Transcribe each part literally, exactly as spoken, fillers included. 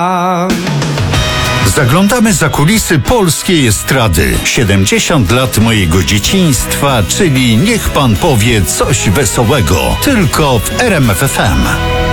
Zaglądamy za kulisy polskiej estrady. siedemdziesiąt lat mojego dzieciństwa, czyli niech pan powie coś wesołego. Tylko w R M F F M.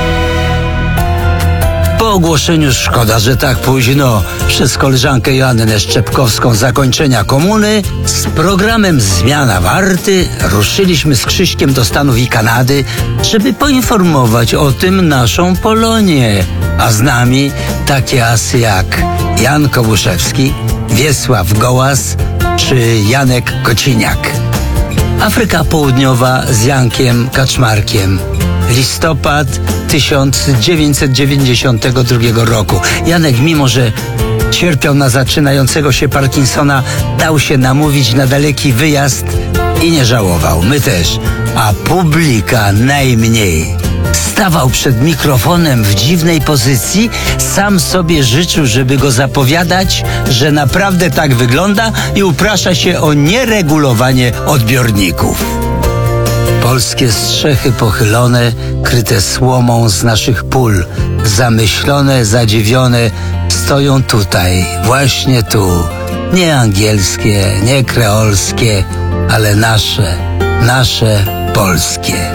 Po ogłoszeniu, szkoda, że tak późno, przez koleżankę Joannę Szczepkowską zakończenia komuny, z programem Zmiana Warty ruszyliśmy z Krzyśkiem do Stanów i Kanady, żeby poinformować o tym naszą Polonię. A z nami takie asy jak Jan Kobuszewski, Wiesław Gołas czy Janek Kociniak. Afryka Południowa z Jankiem Kaczmarkiem. Listopad tysiąc dziewięćset dziewięćdziesiątego drugiego roku. Janek, mimo że cierpiał na zaczynającego się Parkinsona, dał się namówić na daleki wyjazd i nie żałował. My też, a publika najmniej. Stawał przed mikrofonem w dziwnej pozycji, sam sobie życzył, żeby go zapowiadać, że naprawdę tak wygląda i uprasza się o nieregulowanie odbiorników. Polskie strzechy pochylone, kryte słomą z naszych pól, zamyślone, zadziwione, stoją tutaj, właśnie tu. Nie angielskie, nie kreolskie, ale nasze, nasze polskie.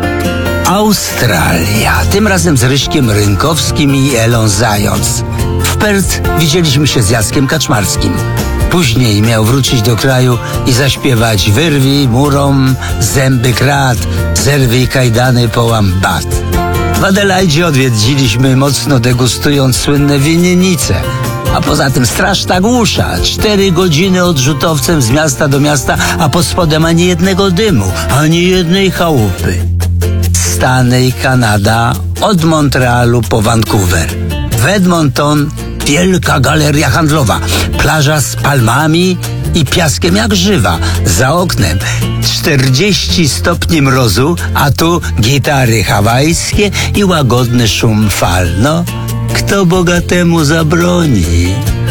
Australia, tym razem z Ryśkiem Rynkowskim i Elą Zając. W Perth widzieliśmy się z Jackiem Kaczmarskim. Później miał wrócić do kraju i zaśpiewać: wyrwij murom zęby krat, zerwij kajdany połam bat. W Adelaidzie odwiedziliśmy, mocno degustując słynne winnice. A poza tym straszna głusza. Cztery godziny odrzutowcem z miasta do miasta, a pod spodem ani jednego dymu, ani jednej chałupy. Stany i Kanada od Montrealu po Vancouver. W Edmonton wielka galeria handlowa, plaża z palmami i piaskiem jak żywa. Za oknem czterdzieści stopni mrozu, a tu gitary hawajskie i łagodny szum fal. No, kto bogatemu zabroni?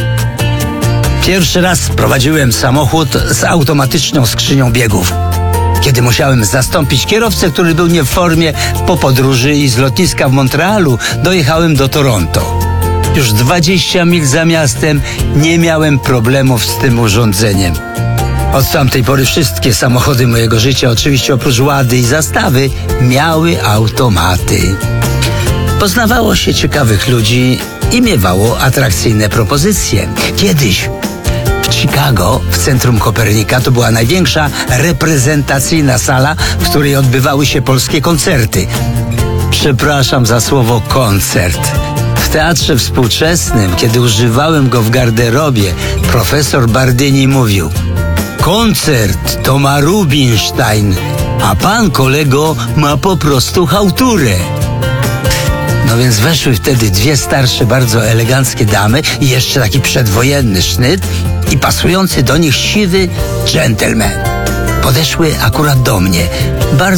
Pierwszy raz prowadziłem samochód z automatyczną skrzynią biegów. Kiedy musiałem zastąpić kierowcę, który był nie w formie, po podróży i z lotniska w Montrealu dojechałem do Toronto. Już dwadzieścia mil za miastem nie miałem problemów z tym urządzeniem. Od tamtej pory wszystkie samochody mojego życia, oczywiście oprócz Łady i Zastawy, miały automaty. Poznawało się ciekawych ludzi i miewało atrakcyjne propozycje. Kiedyś w Chicago, w centrum Kopernika, to była największa reprezentacyjna sala, w której odbywały się polskie koncerty. Przepraszam za słowo koncert. W teatrze współczesnym, kiedy używałem go w garderobie, profesor Bardyni mówił: koncert to ma Rubinstein, a pan, kolego, ma po prostu chałturę. No więc weszły wtedy dwie starsze, bardzo eleganckie damy i jeszcze taki przedwojenny sznyt i pasujący do nich siwy gentleman. Podeszły akurat do mnie. Bardzo